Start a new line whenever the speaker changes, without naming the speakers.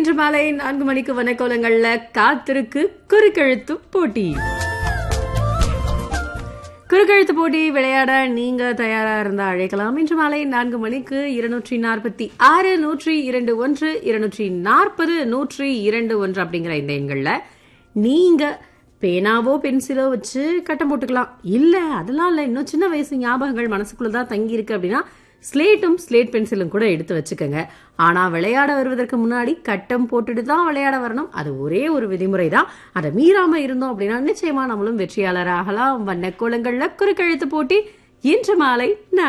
இன்று மாலை 4 மணிக்கு வனக்கோலங்கள்ல காத்திருக்கு குறுக்கெழுத்து போட்டி. குறுக்கெழுத்து போட்டி விளையாட நீங்க தயாரா இருந்தா அழைக்கலாம். இன்று மாலை 4 மணிக்கு 246 102 1 240 102 அப்படிங்கிற இந்த எண்கள்ல நீங்க பேனாவோ பென்சிலோ வச்சு கட்டம் போட்டுக்கலாம். இல்ல அதெல்லாம் இல்ல, இன்னும் சின்ன வயசு ஞாபகங்கள் மனசுக்குள்ளதான் தங்கி இருக்கு அப்படின்னா ஸ்லேட் பென்சிலும் கூட எடுத்து வச்சுக்கோங்க. ஆனா விளையாட வருவதற்கு முன்னாடி கட்டம் போட்டுட்டு தான் விளையாட வரணும். அது ஒரே ஒரு விதிமுறை தான். அதை மீறாம இருந்தோம் அப்படின்னா நிச்சயமா நம்மளும் வெற்றியாளர் ஆகலாம். வண்ணக்கோலங்கள்ல குறுக்கெழுத்து போட்டி இன்று மாலை